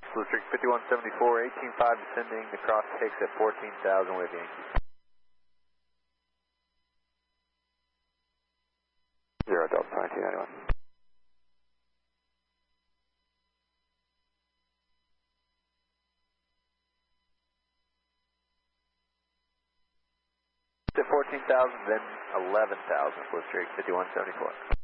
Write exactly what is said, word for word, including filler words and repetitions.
Blue Streak fifty-one seventy-four, eighteen five descending, the cross takes at fourteen thousand with Yankee. Zero Delta nineteen ninety-one. At fourteen thousand, then eleven thousand, Blue Streak fifty-one seventy-four.